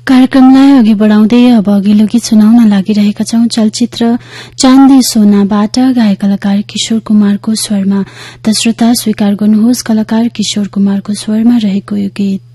कार्यक्रमलाई अघि बढ़ाउँदै अब अघिल्लो गीत सुनाउन लागिरहेका छौं। चलचित्र चाँदी सोनाबाट गायक कलाकार किशोर कुमारको स्वरमा। त श्रोता स्वीकार गर्नुहोस्, कलाकार किशोर कुमारको स्वरमा रहेको यो गीत।